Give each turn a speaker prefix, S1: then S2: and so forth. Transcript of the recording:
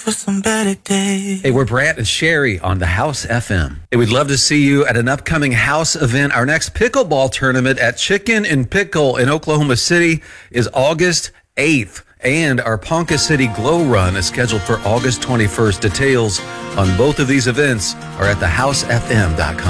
S1: for some better days.
S2: Hey, we're Brant and Sherry on the House FM. Hey, we'd love to see you at an upcoming House event. Our next pickleball tournament at Chicken and Pickle in Oklahoma City is August 8th. And our Ponca City Glow Run is scheduled for August 21st. Details on both of these events are at thehousefm.com.